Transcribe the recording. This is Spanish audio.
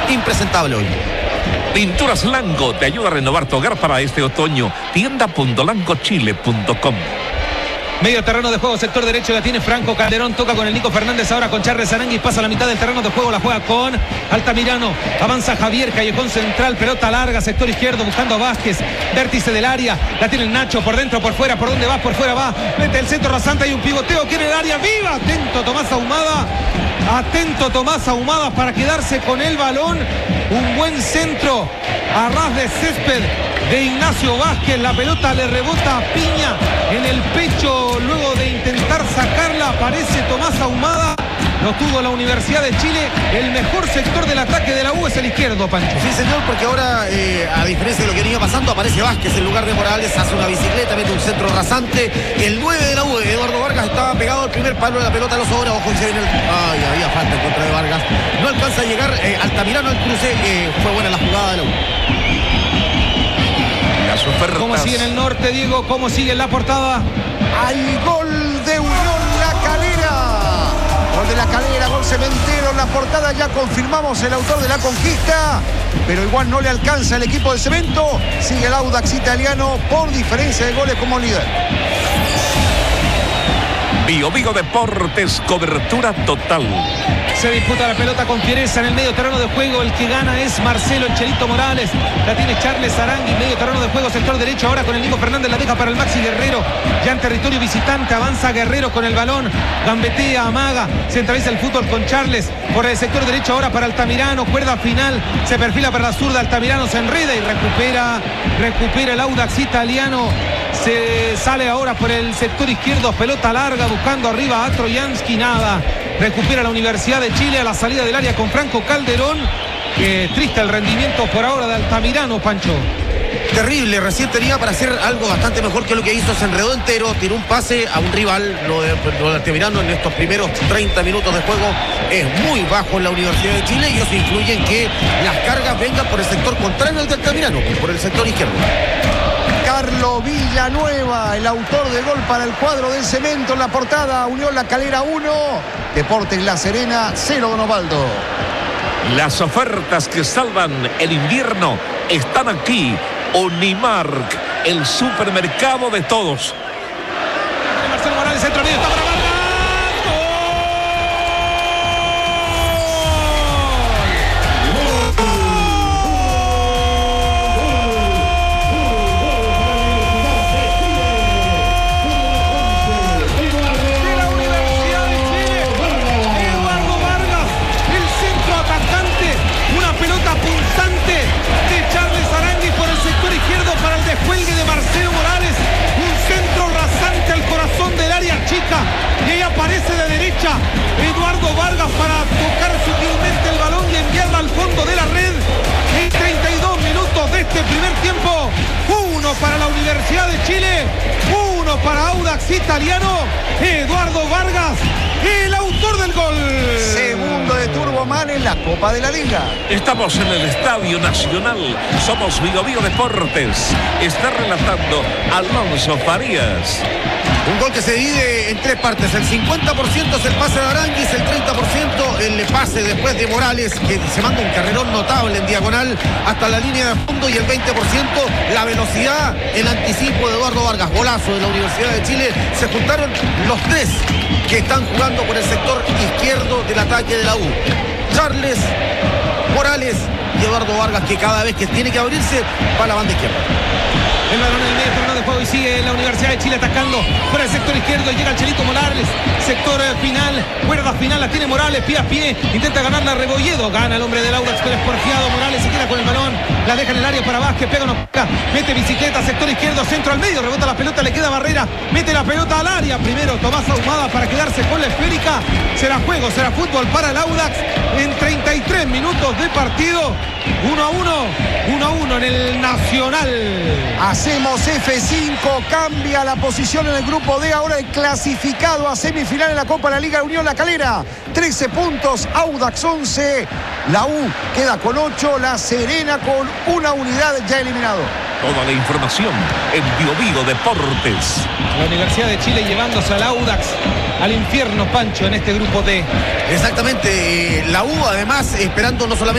impresentable hoy. Pinturas Lango te ayuda a renovar tu hogar para este otoño. Tienda.langochile.com. Medio terreno de juego, sector derecho, la tiene Franco Calderón, toca con el Nico Fernández, ahora con Charles Arangui, pasa la mitad del terreno de juego, la juega con Altamirano, avanza Javier, callejón central, pelota larga, sector izquierdo, buscando a Vázquez, vértice del área, la tiene el Nacho, por dentro, por fuera, por donde va, por fuera va, mete el centro rasante, hay un pivoteo, quiere el área, viva, atento Tomás Ahumada para quedarse con el balón, un buen centro a ras de césped de Ignacio Vázquez, la pelota le rebota a Piña en el pecho, luego de intentar sacarla aparece Tomás Ahumada, lo tuvo la Universidad de Chile, el mejor sector del ataque de la U es el izquierdo, Pancho. Sí, señor, porque ahora, a diferencia de lo que venía pasando, aparece Vázquez en lugar de Morales, hace una bicicleta, mete un centro rasante, el 9 de la U, Eduardo Vargas, estaba pegado al primer palo de la pelota, los sobra, ojo, y se viene ay, había falta en contra de Vargas, no alcanza a llegar Altamirano al cruce, fue buena la jugada de la U. ¿Cómo sigue en el norte, Diego? ¿Cómo sigue en la portada? Hay gol de Unión La Calera. Gol de La Calera, gol Cementero. En la portada ya confirmamos el autor de la conquista, pero igual no le alcanza el equipo de Cemento. Sigue el Audax italiano por diferencia de goles como líder. Bio Deportes, cobertura total. Se disputa la pelota con fiereza en el medio terreno de juego. El que gana es Marcelo El Chelito Morales. La tiene Charles Arangui. Medio terreno de juego, sector derecho. Ahora con el Nico Fernández la deja para el Maxi Guerrero. Ya en territorio visitante. Avanza Guerrero con el balón. Gambetea, amaga. Centraliza el fútbol con Charles. Por el sector derecho ahora para Altamirano. Cuerda final. Se perfila para la zurda. Altamirano se enreda y recupera el Audax italiano. Se sale ahora por el sector izquierdo. Pelota larga buscando arriba a Trojansky. Nada. Recupera la Universidad de Chile a la salida del área con Franco Calderón. Triste el rendimiento por ahora de Altamirano, Pancho. Terrible, recién tenía para hacer algo bastante mejor que lo que hizo, se enredó entero, tiró un pase a un rival. Lo de Altamirano en estos primeros 30 minutos de juego es muy bajo en la Universidad de Chile y eso influye en que las cargas vengan por el sector contrario al de Altamirano, por el sector izquierdo. Carlos Villanueva, el autor de gol para el cuadro del Cemento en la portada. Unión La Calera 1, Deportes La Serena 0, Don Osvaldo. Las ofertas que salvan el invierno están aquí. Unimark, el supermercado de todos. Marcelo Morales, centro medio, está para Vargas. Descuelgue de Marcelo Morales, un centro rasante al corazón del área chica y ahí aparece de derecha Eduardo Vargas para tocar sutilmente el balón y enviarla al fondo de la red. En 32 minutos de este primer tiempo, 1 para la Universidad de Chile, 1 para Audax italiano. Eduardo Vargas, el autor del gol. Segundo de Turboman en la Copa de la Liga. Estamos en el Estadio Nacional. Somos Bio Deportes. Está relatando Alonso Farías. Un gol que se divide en 3 partes. El 50% es el pase de Aranguis, el 30% el pase después de Morales, que se manda un carrerón notable en diagonal hasta la línea de fondo, y el 20% la velocidad, el anticipo de Eduardo Vargas. Golazo de la Universidad de Chile. Se juntaron los 3 que están jugando por el sector izquierdo del ataque de la U. Charles, Morales y Eduardo Vargas, que cada vez que tiene que abrirse va a la banda izquierda. El balón en el medio terreno de juego y sigue la Universidad de Chile atacando por el sector izquierdo. Llega el Chelito Morales, sector final, cuerda final, la tiene Morales, pie a pie, intenta ganar la Rebolledo, gana el hombre del Audax, pero es porfiado. Morales se queda con el balón, la deja en el área para Vázquez, pega una p***, mete bicicleta, sector izquierdo, centro al medio, rebota la pelota, le queda Barrera, mete la pelota al área, primero Tomás Ahumada para quedarse con la esférica. Será juego, será fútbol para el Audax en 33 minutos de partido. 1-1 en el Nacional. Hacemos F5, cambia la posición en el grupo D, ahora el clasificado a semifinal en la Copa de la Liga, Unión La Calera, 13 puntos, Audax 11, la U queda con 8, La Serena con una unidad ya eliminado. Toda la información en Bio Deportes. La Universidad de Chile llevándose al Audax al infierno, Pancho, en este grupo D. Exactamente, la U además esperando no solamente